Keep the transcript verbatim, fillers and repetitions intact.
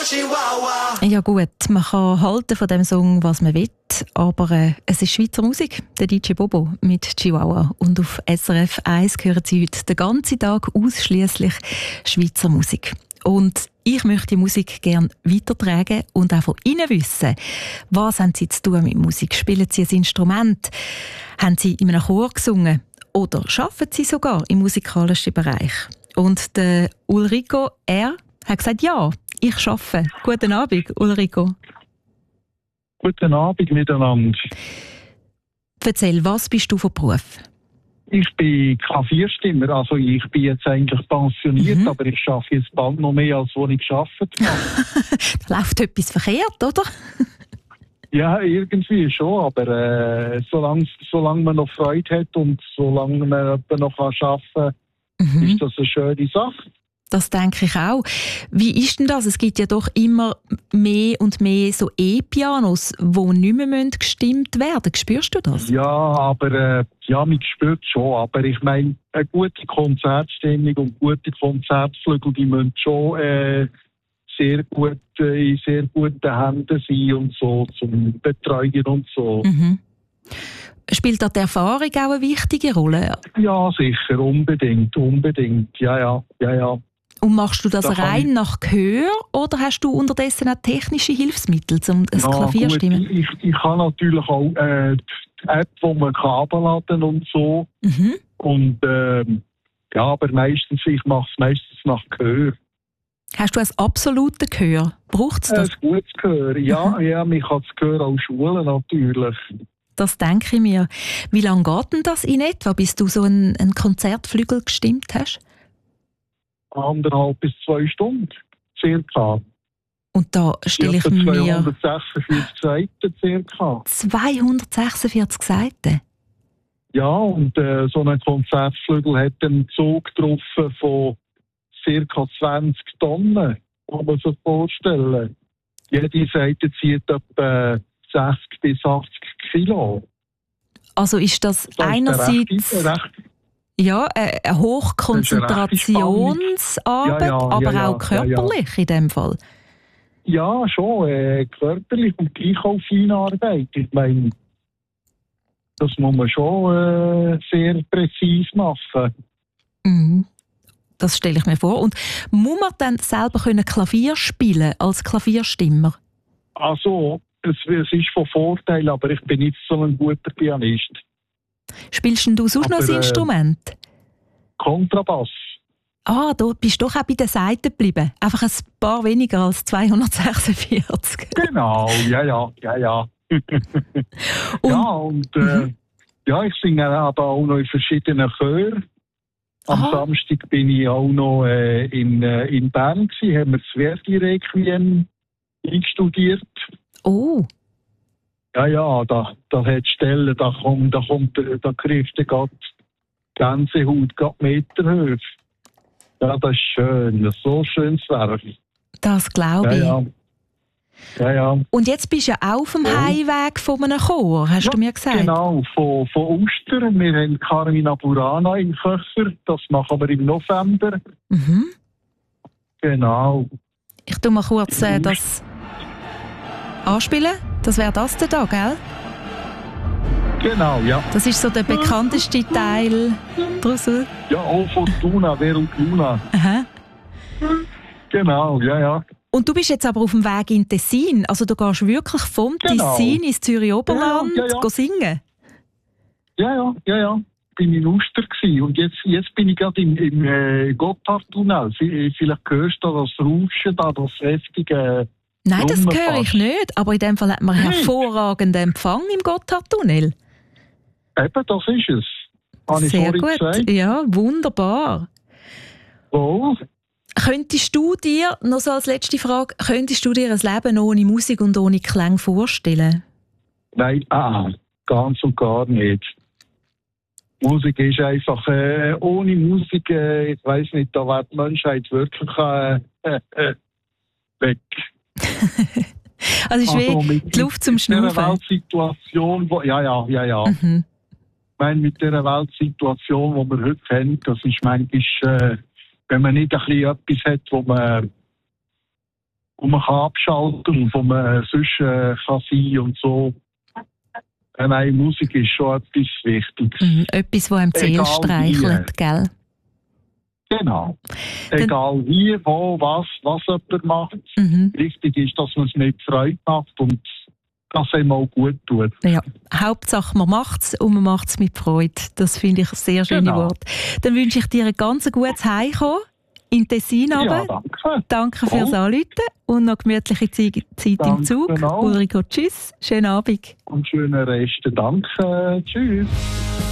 Ja gut, man kann halten von dem Song, was man will, aber äh, es ist Schweizer Musik, der D J Bobo mit Chihuahua. Und auf S R F eins hören Sie heute den ganzen Tag ausschliesslich Schweizer Musik. Und ich möchte die Musik gerne weitertragen und auch von Ihnen wissen, was haben Sie zu tun mit Musik? Spielen Sie ein Instrument? Haben Sie in einem Chor gesungen? Oder arbeiten Sie sogar im musikalischen Bereich? Und der Ulrico, er hat gesagt, ja, ich arbeite. Guten Abend, Ulrico. Guten Abend miteinander. Erzähl, was bist du von Beruf? Ich bin Klavierstimmer, also ich bin jetzt eigentlich pensioniert, mhm. aber ich arbeite jetzt bald noch mehr, als wo ich gearbeitet habe. Da läuft etwas verkehrt, oder? Ja, irgendwie schon, aber äh, solange, solange man noch Freude hat und solange man noch arbeiten kann, mhm. ist das eine schöne Sache. Das denke ich auch. Wie ist denn das? Es gibt ja doch immer mehr und mehr so E-Pianos, die nicht mehr gestimmt werden müssen. Spürst du das? Ja, aber äh, ja, man spürt schon. Aber ich meine, eine gute Konzertstimmung und gute Konzertflügel, die müssen schon äh, sehr gut, äh, in sehr guten Händen sein und so, zum Betreuen und so. Mhm. Spielt da die Erfahrung auch eine wichtige Rolle? Ja, sicher, unbedingt, unbedingt. Ja, ja, ja, ja. Und machst du das da rein nach Gehör oder hast du unterdessen auch technische Hilfsmittel, um das ja, Klavier zu stimmen? Ich, ich habe natürlich auch äh, die App, wo man abladen kann und so. Mhm. Und äh, ja, aber meistens, ich mache es meistens nach Gehör. Hast du ein absolutes Gehör? Braucht es das? Ein gutes Gehör, ja, mhm. ja, man kann das Gehör auch schulen natürlich. Das denke ich mir. Wie lange geht denn das in etwa, bis du so einen, einen Konzertflügel gestimmt hast? Anderthalb bis zwei Stunden, circa. Und da stelle ich mir... zweihundertsechsundvierzig Seiten, circa. zweihundertsechsundvierzig Seiten? Ja, und äh, so ein Konzertflügel hat einen Zug getroffen von circa zwanzig Tonnen, kann man sich vorstellen. Jede Seite zieht etwa sechzig bis achtzig Kilo. Also ist das, das einerseits... Ist recht, recht Ja, eine Hochkonzentrationsarbeit, ja, ja, aber ja, ja, auch körperlich ja, ja. in dem Fall. Ja, schon, äh, körperlich und gleich auch Feinarbeit. Ich meine, das muss man schon äh, sehr präzise machen. Mhm. Das stelle ich mir vor. Und muss man dann selber können Klavier spielen als Klavierstimmer? Also, es, es ist von Vorteil, aber ich bin nicht so ein guter Pianist. Spielst denn du sonst noch ein äh, Instrument? Kontrabass. Ah, du bist doch auch bei den Seiten geblieben. Einfach ein paar weniger als zweihundertsechsundvierzig. Genau, ja, ja, ja, ja. und, ja, und äh, mhm. ja, ich singe aber auch noch in verschiedenen Chören. Am Aha. Samstag bin ich auch noch äh, in, äh, in Bern gewesen, haben wir das Verdi-Requiem einstudiert. Oh. Ja, ja, da, da hat Stellen, da kommt, da kommt, da kriegst du gerade die Gänsehaut, gerade Meterhöhe. Ja, das ist schön, das ist so schönes Werk. Das glaube ich. Ja, ja. Ja, ja. Und jetzt bist du ja auch auf dem ja. Heimweg von einem Chor, hast ja, du mir gesagt? Genau, von, von Uster. Wir haben Carmina Burana in Köcher, das machen wir im November. Mhm. Genau. Ich tue mal kurz äh, das anspielen. Das wäre das da, gell? Genau, ja. Das ist so der bekannteste Teil daraus. Ja, auch Fortuna, Währung Luna. Aha. Genau, ja, ja. Und du bist jetzt aber auf dem Weg in Tessin. Also du gehst wirklich vom genau. Tessin ins Zürich-Oberland ja, ja, ja. singen? Ja, ja, ja, ja. Ich war in Uster gewesen. Und jetzt, jetzt bin ich gerade im, im äh, Gotthardtunnel. Vielleicht hörst du das Rauschen, da, das heftige... Nein, das höre ich nicht. Aber in dem Fall hat man einen hervorragenden Empfang im Gotthardtunnel. Eben, das ist es. Habe Sehr ich gut. Gesagt. Ja, wunderbar. Oh. Könntest du dir, noch so als letzte Frage, könntest du dir ein Leben ohne Musik und ohne Klang vorstellen? Nein, ah, ganz und gar nicht. Musik ist einfach, äh, ohne Musik, äh, ich weiss nicht, da wäre die Menschheit wirklich äh, äh, weg. Also ist also wie die Luft zum Schnaufen. Mit dieser Weltsituation, wo, ja, ja, ja, ja. Mhm. Ich meine, mit dieser Weltsituation, die wir heute haben, das ist manchmal, äh, wenn man nicht ein bisschen etwas hat, wo man wo man kann abschalten und wo man sonst äh, kann sein und so. Äh, nein, Musik ist schon etwas Wichtiges. Mhm, etwas, das einem die Seele streichelt, gell? Genau. Egal Dann, wie, wo, was, was jemand macht. Mhm. Wichtig ist, dass man es mit Freude macht und dass es einem auch gut tut. Ja, Hauptsache man macht es und man macht es mit Freude. Das finde ich ein sehr schönes genau. Wort. Dann wünsche ich dir ein ganz gutes Heimkommen in Tessin. Ja, danke. Danke fürs Anrufen und noch gemütliche Zeit danke im Zug. Genau. Ulriko, tschüss, schönen Abend. Und schönen Rest. Danke, tschüss.